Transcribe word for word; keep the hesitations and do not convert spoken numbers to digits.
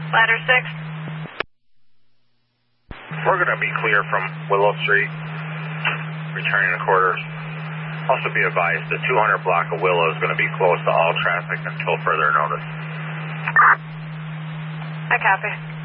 Ladder six. We're going to be clear from Willow Street, returning to quarters. Also be advised, the two hundred block of Willow is going to be closed to all traffic until further notice. I copy.